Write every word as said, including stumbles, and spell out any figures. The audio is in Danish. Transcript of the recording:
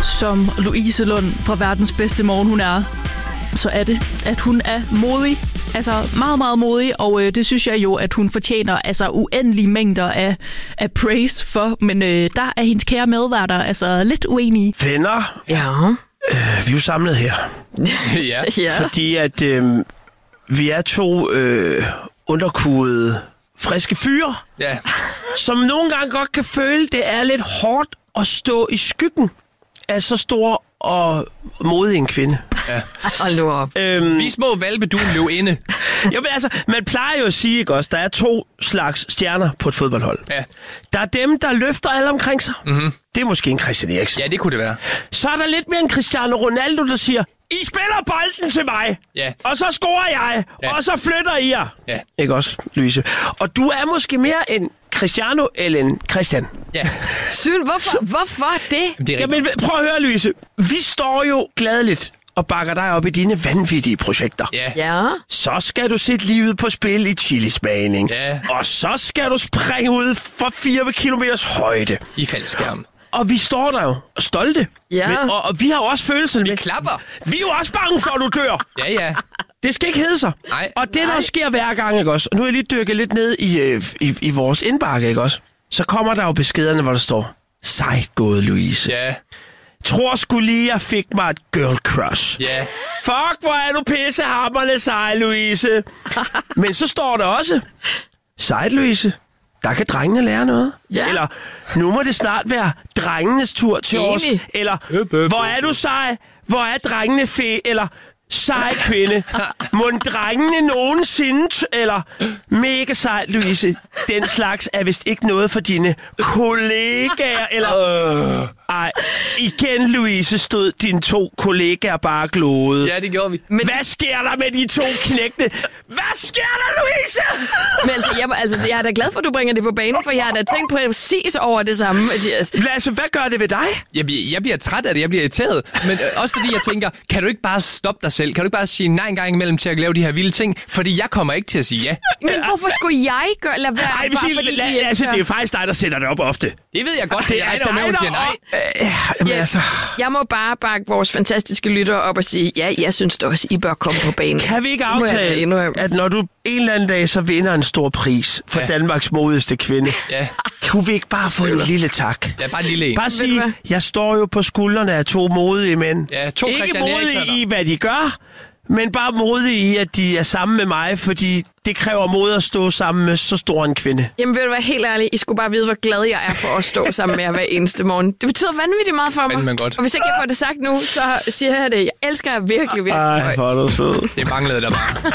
som Louise Lund fra Verdens Bedste Morgen, hun er, så er det, at hun er modig. Altså meget, meget modig, og øh, det synes jeg jo, at hun fortjener altså uendelige mængder af, af praise for. Men øh, der er hendes kære medværter altså lidt uenige. Venner, ja. øh, vi er jo samlet her. ja. ja. Fordi at øh, vi er to øh, underkudede, friske fyre, ja. som nogle gange godt kan føle, det er lidt hårdt at stå i skyggen af så stor og modig en kvinde. Ja. Hold nu op. Øhm, vi små valpe, du løb inde. Jo, men altså, man plejer jo at sige, ikke også, der er to slags stjerner på et fodboldhold. Ja. Der er dem, der løfter alle omkring sig. Mm-hmm. Det er måske en Christian Eriksen. Ja, det kunne det være. Så er der lidt mere en Cristiano Ronaldo, der siger, I spiller bolden til mig, ja. og så scorer jeg, ja. og så flytter I jer. Ja. Ikke også, Louise? Og du er måske mere en Cristiano eller en Christian. Ja. Syn, hvorfor, hvorfor det? det Jamen, prøv at høre, Louise. Vi står jo gladeligt og bakker dig op i dine vanvittige projekter. Ja. ja. Så skal du sætte livet på spil i chilismagning. Ja. Og så skal du springe ud for fire kilometers højde. I faldskærm. Og vi står der jo stolte. Ja. Men, og, og vi har jo også følelsen Vi med. klapper. Vi er jo også bange for, at du dør. Ja, ja. Det skal ikke hedde sig. Nej. Og det, Nej. der sker hver gang, ikke også? Og nu er jeg lige dykket lidt ned i, øh, i, i vores indbakke, ikke også? Så kommer der jo beskederne, hvor der står, sejt gået, Louise. Ja. Tror sgu lige, jeg fik mig et girl crush. Ja. Fuck, hvor er du pissehammerende sej, Louise. Men så står der også, sejt, Louise. Der kan drengene lære noget. Ja. Eller, nu må det snart være drengenes tur til Enig. os. Eller, hvor er du sej? Hvor er drengene fe? Eller, sej kvinde. Må drengene nogensinde... T- eller, mega sejt, Louise. Den slags er vist ikke noget for dine kollegaer. Eller, ej, igen, Louise, stod dine to kollegaer bare glode. Ja, det gjorde vi. Men, Hvad sker der med de to knægte? Hvad sker der, Louise? men altså, jeg, altså, jeg er da glad for, at du bringer det på banen, for jeg har da tænkt på præcis over det samme. Lasse, hvad gør det ved dig? Jeg bliver, jeg bliver træt af det, jeg bliver irriteret. Men øh, også fordi jeg tænker, kan du ikke bare stoppe dig selv? Kan du ikke bare sige nej en gang imellem til at lave de her vilde ting? Fordi jeg kommer ikke til at sige ja. Men hvorfor skulle jeg gøre, lade være? Nej, bare fordi la, I la, altså, ikke det er jo faktisk dig, der sætter det op ofte. Det ved jeg godt. Det Det er er dig, der er med, siger nej. Øh, jamen, Ja, altså, jeg må bare bakke vores fantastiske lyttere op og sige, ja, jeg synes da også, I bør komme på banen. kan vi ikke Det må jeg altså aftale, indrømme. at når du en eller anden dag så vinder en stor pris for Ja. Danmarks modigste kvinde, Ja, kunne vi ikke bare få en lille tak? ja, bare en lille en. Bare du sige, hvad? jeg står jo på skuldrene af to modige mænd. Ja, to Ikke Christian modige Eriksener. i, hvad de gør, men bare modige i, at de er sammen med mig, fordi det kræver mod at stå sammen med så stor en kvinde. Jamen, vil du være helt ærlig, I skulle bare vide, hvor glad jeg er for at stå sammen med jer hver eneste morgen. Det betyder vanvittigt meget for mig. Fandme godt. Og hvis ikke jeg får det sagt nu, så siger jeg det. Jeg elsker jer virkelig, virkelig Ej, højt. hvor er du sød. Det manglede der bare.